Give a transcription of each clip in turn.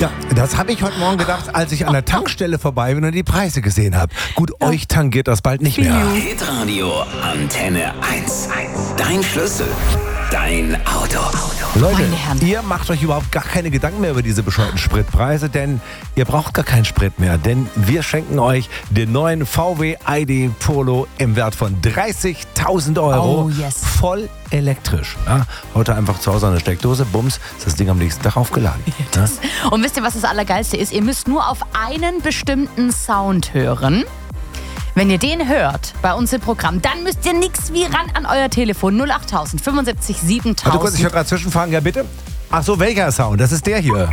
Ja, das habe ich heute Morgen gedacht, als ich an der Tankstelle vorbei bin und die Preise gesehen habe. Gut, euch tangiert das bald nicht mehr. Hitradio Antenne 1. Dein Schlüssel. Dein Auto. Leute, Meine Herren. ihr macht euch überhaupt gar keine Gedanken mehr über diese bescheuerten Spritpreise, denn ihr braucht gar keinen Sprit mehr, denn wir schenken euch den neuen VW ID Polo im Wert von 30.000 Euro. Oh, yes. Voll elektrisch. Ja, heute einfach zu Hause an der Steckdose, bums, ist das Ding am nächsten Tag aufgeladen. Ja? Und wisst ihr, was das Allergeilste ist? Ihr müsst nur auf einen bestimmten Sound hören. Wenn ihr den hört bei uns im Programm, dann müsst ihr nichts wie ran an euer Telefon. 08000 75 7000. Warte kurz, ich höre gerade zwischenfragen, ja bitte? Ach so, welcher Sound? Das ist der hier.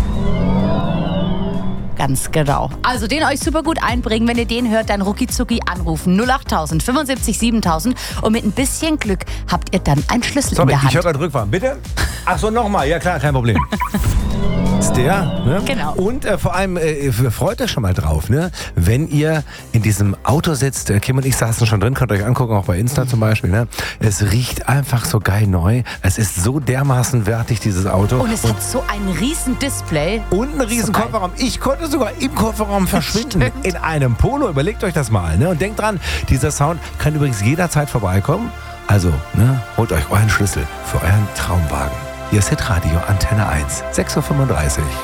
Ganz genau. Also den euch super gut einbringen. Wenn ihr den hört, dann rucki-zucki anrufen. 08000 75 7000. Und mit ein bisschen Glück habt ihr dann einen Schlüssel in Sorry, der Hand. ich höre gerade Rückfahren. Bitte? Ach so, nochmal. Ja klar, kein Problem. Ist der, ne? Genau. Und vor allem freut euch schon mal drauf, ne? Wenn ihr in diesem Auto sitzt, Kim und ich saßen schon drin, könnt ihr euch angucken, auch bei Insta zum Beispiel, ne? Es riecht einfach so geil neu. Es ist so dermaßen wertig, dieses Auto. Und es hat so ein riesen Display. Und einen riesen So geil. Kofferraum. Ich konnte sogar im Kofferraum verschwinden. Stimmt. In einem Polo. Überlegt euch das mal. Ne? Und denkt dran, dieser Sound kann übrigens jederzeit vorbeikommen. Also, ne, holt euch euren Schlüssel für euren Traumwagen. Hier ist Hitradio Antenne 1, 6.35 Uhr.